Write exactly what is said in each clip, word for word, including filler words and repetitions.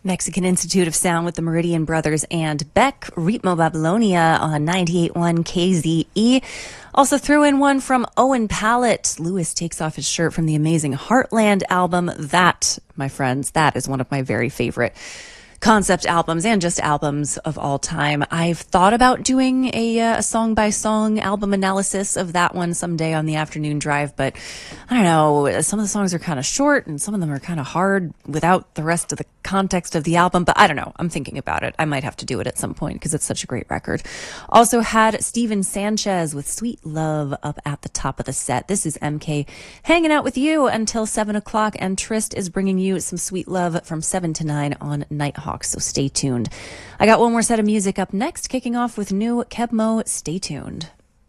Mexican Institute of Sound with the Meridian Brothers and Beck, Ritmo Babylonia on ninety-eight point one K Z E. Also threw in one from Owen Pallett. Lewis takes off his shirt from the amazing Heartland album. That, my friends, that is one of my very favorite concept albums and just albums of all time. I've thought about doing a, uh, a song by song album analysis of that one someday on the afternoon drive, but I don't know, some of the songs are kind of short and some of them are kind of hard without the rest of the context of the album, but I don't know. I'm thinking about it. I might have to do it at some point because it's such a great record. Also had Steven Sanchez with Sweet Love up at the top of the set. This is M K hanging out with you until seven o'clock, and Trist is bringing you some Sweet Love from seven to nine on Nighthawk, so stay tuned. I got one more set of music up next, kicking off with new Kebmo. Stay tuned.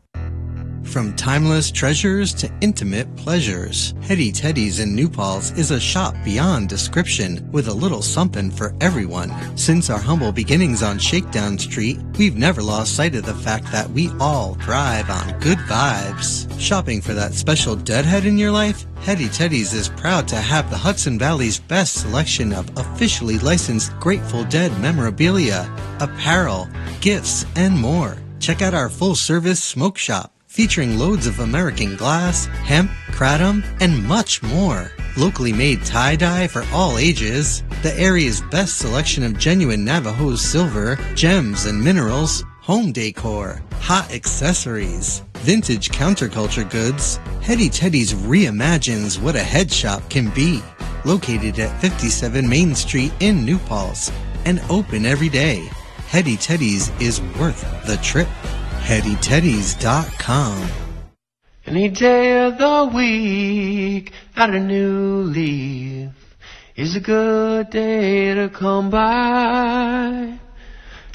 From timeless treasures to intimate pleasures, Hetty Teddy's in New Paltz is a shop beyond description with a little something for everyone. Since our humble beginnings on Shakedown Street, we've never lost sight of the fact that we all thrive on good vibes. Shopping for that special deadhead in your life? Hetty Teddy's is proud to have the Hudson Valley's best selection of officially licensed Grateful Dead memorabilia, apparel, gifts, and more. Check out our full-service smoke shop, featuring loads of American glass, hemp, kratom, and much more. Locally made tie-dye for all ages, the area's best selection of genuine Navajo silver, gems and minerals, home decor, hot accessories, vintage counterculture goods. Hetty Teddy's reimagines what a head shop can be. Located at fifty-seven Main Street in New Paltz and open every day. Hetty Teddy's is worth the trip. Hetty Teddy's dot com. Any day of the week, add a new leaf, is a good day to come by.